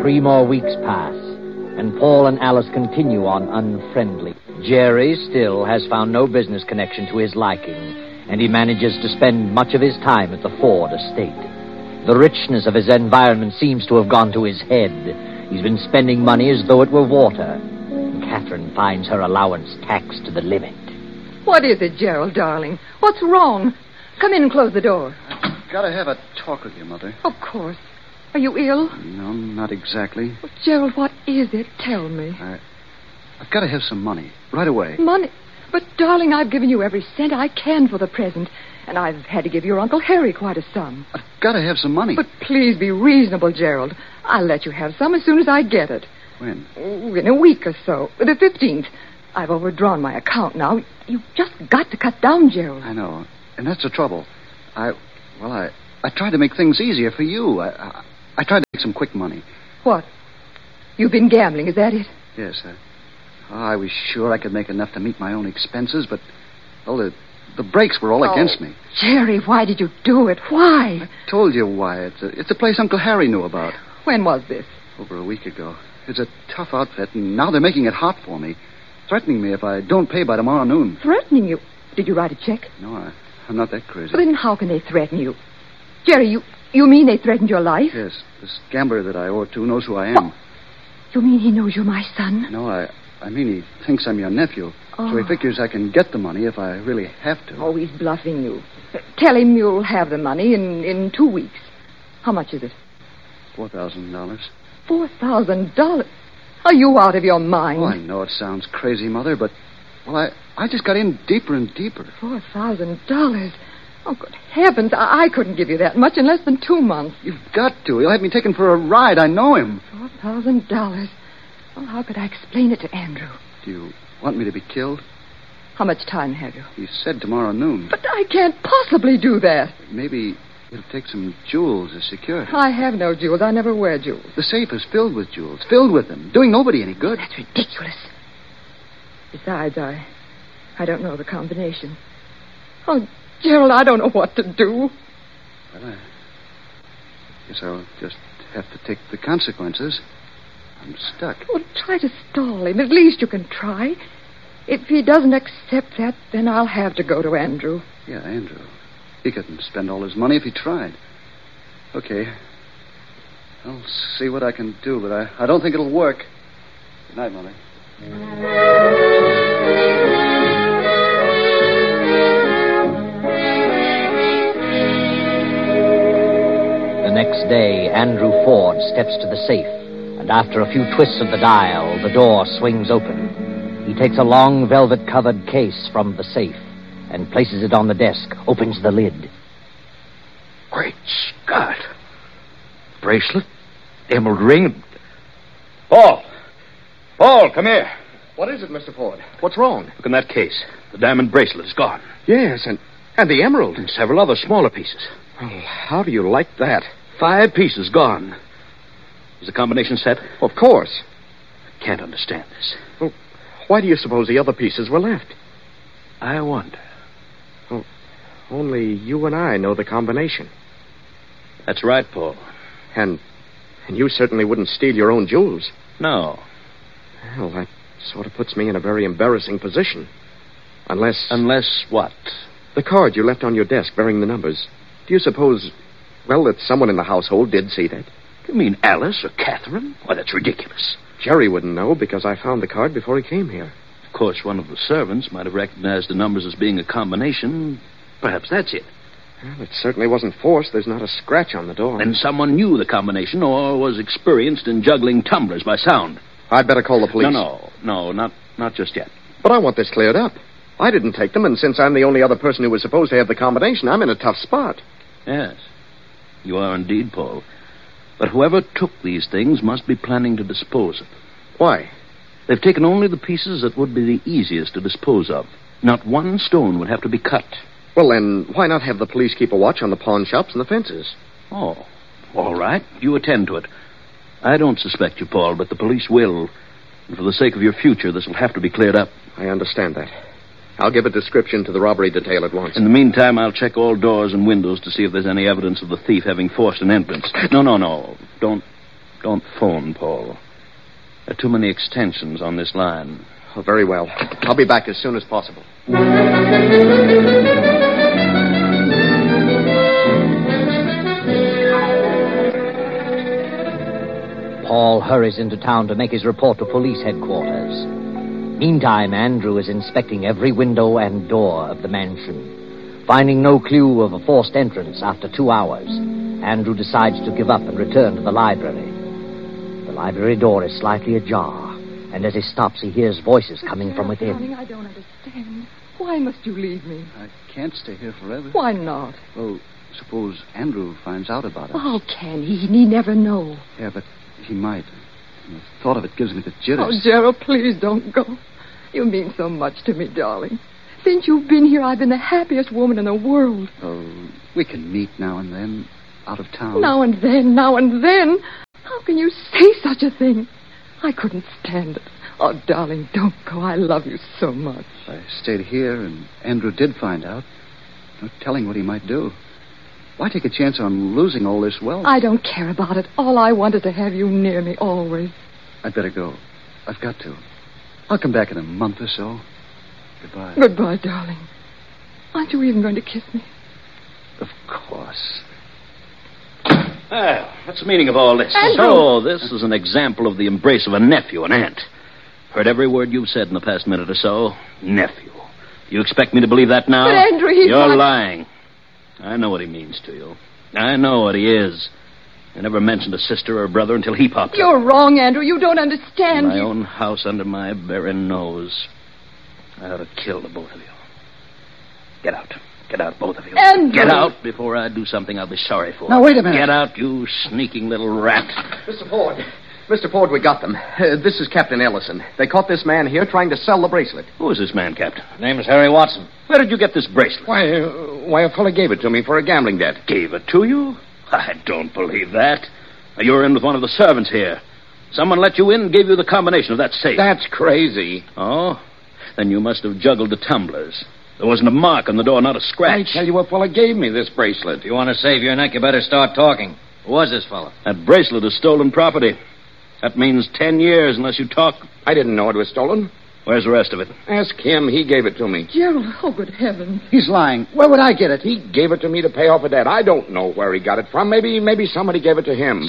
3 more weeks pass, and Paul and Alice continue on unfriendly. Jerry still has found no business connection to his liking, and he manages to spend much of his time at the Ford estate. The richness of his environment seems to have gone to his head. He's been spending money as though it were water. And Catherine finds her allowance taxed to the limit. What is it, Gerald, darling? What's wrong? Come in and close the door. I've got to have a talk with you, Mother. Of course. Are you ill? No, not exactly. Oh, Gerald, what is it? Tell me. I've got to have some money right away. Money? But, darling, I've given you every cent I can for the present. And I've had to give your Uncle Harry quite a sum. I've got to have some money. But please be reasonable, Gerald. I'll let you have some as soon as I get it. When? In a week or so. The 15th. I've overdrawn my account now. You've just got to cut down, Gerald. I know. And that's the trouble. I tried to make things easier for you. I tried to make some quick money. What? You've been gambling, is that it? Yes, I was sure I could make enough to meet my own expenses, but, well, the breaks were all against me. Jerry, why did you do it? Why? I told you why. It's a place Uncle Harry knew about. When was this? Over a week ago. It's a tough outfit, and now they're making it hot for me. Threatening me if I don't pay by tomorrow noon. Threatening you? Did you write a check? No, I'm not that crazy. Then how can they threaten you? Jerry, you mean they threatened your life? Yes. This gambler that I owe it to knows who I am. What? You mean he knows you're my son? No, I mean he thinks I'm your nephew. Oh. So he figures I can get the money if I really have to. Oh, he's bluffing you. Tell him you'll have the money in 2 weeks. How much is it? $4,000. $4,000? Are you out of your mind? Oh, I know it sounds crazy, Mother, but, well, I just got in deeper and deeper. $4,000? Oh, good heavens, I couldn't give you that much in less than 2 months. You've got to. He'll have me taken for a ride. I know him. $4,000. Well, how could I explain it to Andrew? Do you want me to be killed? How much time have you? He said tomorrow noon. But I can't possibly do that. Maybe he'll take some jewels as security. I have no jewels. I never wear jewels. The safe is filled with jewels. Filled with them. Doing nobody any good. That's ridiculous. Besides, I don't know the combination. Oh, Gerald, I don't know what to do. Well, I guess I'll just have to take the consequences. I'm stuck. Well, try to stall him. At least you can try. If he doesn't accept that, then I'll have to go to Andrew. Yeah, Andrew. He couldn't spend all his money if he tried. Okay. I'll see what I can do, but I don't think it'll work. Good night, Mother. The next day, Andrew Ford steps to the safe, and after a few twists of the dial, the door swings open. He takes a long velvet-covered case from the safe and places it on the desk, opens the lid. Great Scott. Bracelet, emerald ring. Paul, come here. What is it, Mr. Ford? What's wrong? Look in that case. The diamond bracelet is gone. Yes, and the emerald. And several other smaller pieces. Well, how do you like that? 5 pieces gone. Is the combination set? Of course. I can't understand this. Well, why do you suppose the other pieces were left? I wonder. Well, only you and I know the combination. That's right, Paul. And you certainly wouldn't steal your own jewels. No. Well, that sort of puts me in a very embarrassing position. Unless... Unless what? The card you left on your desk bearing the numbers. Do you suppose, well, that someone in the household did see that? You mean Alice or Catherine? Why, that's ridiculous. Jerry wouldn't know because I found the card before he came here. Of course, one of the servants might have recognized the numbers as being a combination. Perhaps that's it. Well, it certainly wasn't forced. There's not a scratch on the door. Then someone knew the combination or was experienced in juggling tumblers by sound. I'd better call the police. No, not just yet. But I want this cleared up. I didn't take them, and since I'm the only other person who was supposed to have the combination, I'm in a tough spot. Yes, you are indeed, Paul. But whoever took these things must be planning to dispose of them. Why? They've taken only the pieces that would be the easiest to dispose of. Not one stone would have to be cut. Well, then, why not have the police keep a watch on the pawn shops and the fences? Oh, all right. You attend to it. I don't suspect you, Paul, but the police will. And for the sake of your future, this will have to be cleared up. I understand that. I'll give a description to the robbery detail at once. In the meantime, I'll check all doors and windows to see if there's any evidence of the thief having forced an entrance. No. Don't Don't phone, Paul. There are too many extensions on this line. Oh, very well. I'll be back as soon as possible. Paul hurries into town to make his report to police headquarters. Meantime, Andrew is inspecting every window and door of the mansion. Finding no clue of a forced entrance after 2 hours, Andrew decides to give up and return to the library. The library door is slightly ajar, and as he stops, he hears voices coming from within. Darling, I don't understand. Why must you leave me? I can't stay here forever. Why not? Well, suppose Andrew finds out about us. How can he? He never know. Yeah, but he might. The thought of it gives me the jitters. Oh, Gerald, please don't go. You mean so much to me, darling. Since you've been here, I've been the happiest woman in the world. Oh, we can meet now and then, out of town. Now and then, now and then. How can you say such a thing? I couldn't stand it. Oh, darling, don't go. I love you so much. I stayed here, and Andrew did find out. No telling what he might do. Why take a chance on losing all this wealth? I don't care about it. All I want is to have you near me always. I'd better go. I've got to. I'll come back in a month or so. Goodbye. Goodbye, darling. Aren't you even going to kiss me? Of course. Well, what's the meaning of all this? Andrew! So, this is an example of the embrace of a nephew and aunt. Heard every word you've said in the past minute or so. Nephew. You expect me to believe that now? But, Andrew, he's You're not... lying. I know what he means to you. I know what he is. I never mentioned a sister or a brother until he popped up. You're wrong, Andrew. You don't understand. My own house under my very nose. I ought to kill the both of you. Get out. Get out, both of you. Andrew! Get out before I do something I'll be sorry for. Now, wait a minute. Get out, you sneaking little rat. Mr. Ford. Mr. Ford, we got them. This is Captain Ellison. They caught this man here trying to sell the bracelet. Who is this man, Captain? Name is Harry Watson. Where did you get this bracelet? Why, a fellow gave it to me for a gambling debt. Gave it to you? I don't believe that. You were in with one of the servants here. Someone let you in and gave you the combination of that safe. That's crazy. Oh? Then you must have juggled the tumblers. There wasn't a mark on the door, not a scratch. I tell you, a fellow gave me this bracelet. If you want to save your neck, you better start talking. Who was this fellow? That bracelet is stolen property. That means 10 years unless you talk. I didn't know it was stolen. Where's the rest of it? Ask him. He gave it to me. Gerald, oh, good heavens. He's lying. Where would I get it? He gave it to me to pay off a debt. I don't know where he got it from. Maybe somebody gave it to him.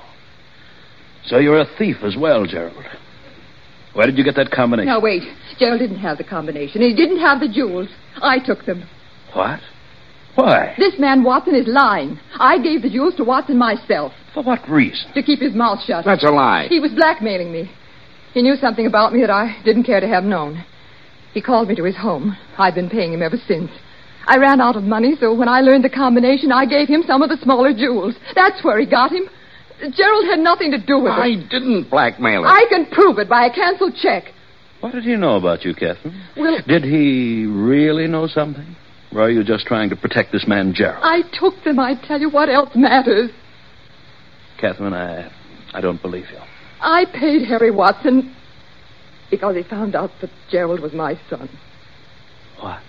So you're a thief as well, Gerald. Where did you get that combination? Now, wait. Gerald didn't have the combination. He didn't have the jewels. I took them. What? Why? This man, Watson, is lying. I gave the jewels to Watson myself. For what reason? To keep his mouth shut. That's a lie. He was blackmailing me. He knew something about me that I didn't care to have known. He called me to his home. I've been paying him ever since. I ran out of money, so when I learned the combination, I gave him some of the smaller jewels. That's where he got him. Gerald had nothing to do with I it. didn't blackmail him. I can prove it by a canceled check. What did he know about you, Catherine? Well, Did he really know something? Or are you just trying to protect this man, Gerald? I took them. I tell you, what else matters? Catherine, I don't believe you. I paid Harry Watson because he found out that Gerald was my son. What?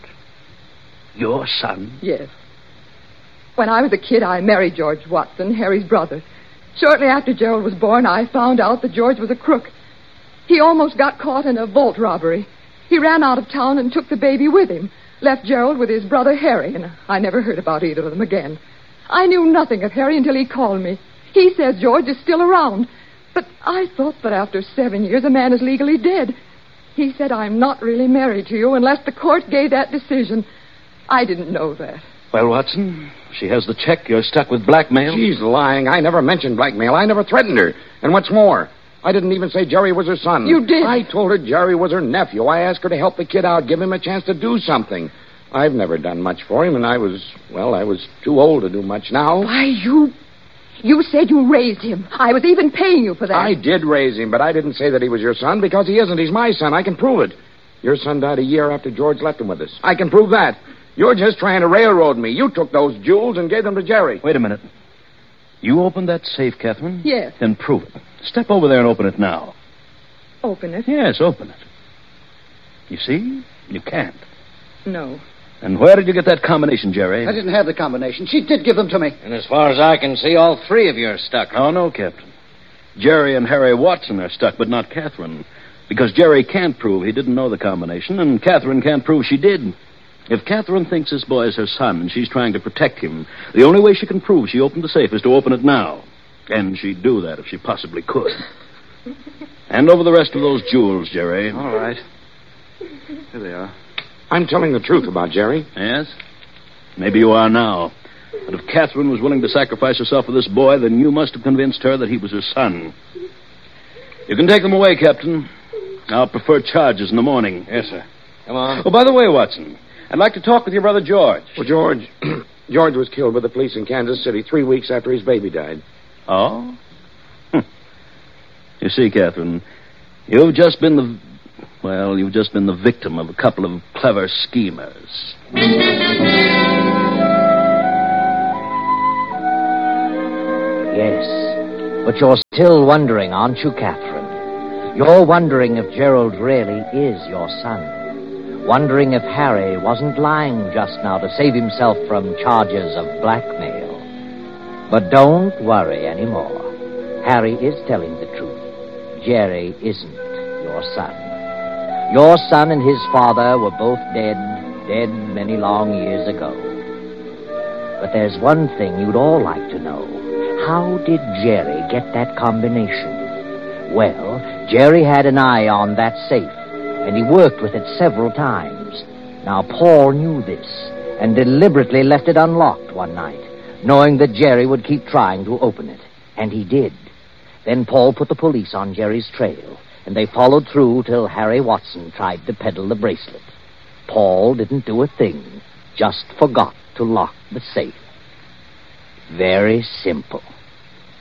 Your son? Yes. When I was a kid, I married George Watson, Harry's brother. Shortly after Gerald was born, I found out that George was a crook. He almost got caught in a vault robbery. He ran out of town and took the baby with him, left Gerald with his brother Harry, and I never heard about either of them again. I knew nothing of Harry until he called me. He says George is still around, but I thought that after 7 years, a man is legally dead. He said, I'm not really married to you unless the court gave that decision. I didn't know that. Well, Watson, she has the check. You're stuck with blackmail. She's lying. I never mentioned blackmail. I never threatened her. And what's more, I didn't even say Jerry was her son. You did. I told her Jerry was her nephew. I asked her to help the kid out, give him a chance to do something. I've never done much for him, and I was too old to do much now. Why, you said you raised him. I was even paying you for that. I did raise him, but I didn't say that he was your son because he isn't. He's my son. I can prove it. Your son died a year after George left him with us. I can prove that. You're just trying to railroad me. You took those jewels and gave them to Jerry. Wait a minute. You opened that safe, Catherine? Yes. Then prove it. Step over there and open it now. Open it? Yes, open it. You see? You can't. No. And where did you get that combination, Jerry? I didn't have the combination. She did give them to me. And as far as I can see, all three of you are stuck. Oh, no, Captain. Jerry and Harry Watson are stuck, but not Catherine. Because Jerry can't prove he didn't know the combination, and Catherine can't prove she did. If Catherine thinks this boy is her son and she's trying to protect him, the only way she can prove she opened the safe is to open it now. And she'd do that if she possibly could. Hand over the rest of those jewels, Jerry. All right. Here they are. I'm telling the truth about Jerry. Yes? Maybe you are now. But if Catherine was willing to sacrifice herself for this boy, then you must have convinced her that he was her son. You can take them away, Captain. I'll prefer charges in the morning. Yes, sir. Come on. Oh, by the way, Watson, I'd like to talk with your brother George. Well, George was killed by the police in Kansas City 3 weeks after his baby died. Oh? You see, Catherine, you've just been the victim of a couple of clever schemers. Yes, but you're still wondering, aren't you, Catherine? You're wondering if Gerald really is your son. Wondering if Harry wasn't lying just now to save himself from charges of blackmail. But don't worry anymore. Harry is telling the truth. Jerry isn't your son. Your son and his father were both dead many long years ago. But there's one thing you'd all like to know. How did Jerry get that combination? Well, Jerry had an eye on that safe, and he worked with it several times. Now, Paul knew this, and deliberately left it unlocked one night, knowing that Jerry would keep trying to open it. And he did. Then Paul put the police on Jerry's trail, and they followed through till Harry Watson tried to peddle the bracelet. Paul didn't do a thing, just forgot to lock the safe. Very simple.